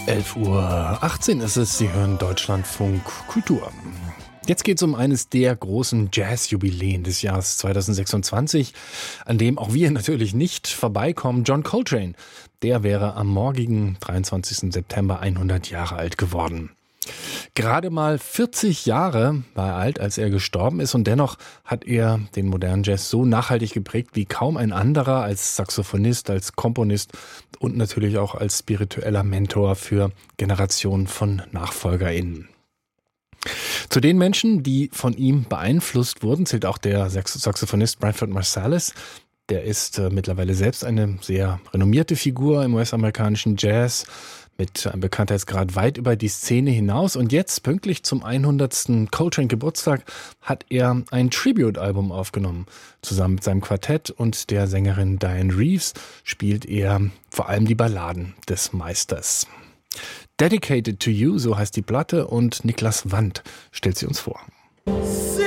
11:18 Uhr ist es, Sie hören Deutschlandfunk Kultur. Jetzt geht es um eines der großen Jazz-Jubiläen des Jahres 2026, an dem auch wir natürlich nicht vorbeikommen. John Coltrane, der wäre am morgigen 23. September 100 Jahre alt geworden. Gerade mal 40 Jahre war er alt, als er gestorben ist, und dennoch hat er den modernen Jazz so nachhaltig geprägt wie kaum ein anderer, als Saxophonist, als Komponist und natürlich auch als spiritueller Mentor für Generationen von NachfolgerInnen. Zu den Menschen, die von ihm beeinflusst wurden, zählt auch der Saxophonist Branford Marsalis. Der ist mittlerweile selbst eine sehr renommierte Figur im US-amerikanischen Jazz, mit einem Bekanntheitsgrad weit über die Szene hinaus. Und jetzt, pünktlich zum 100. Coltrane-Geburtstag, hat er ein Tribute-Album aufgenommen. Zusammen mit seinem Quartett und der Sängerin Diane Reeves spielt er vor allem die Balladen des Meisters. Dedicated to You, so heißt die Platte, und Niklas Wandt stellt sie uns vor.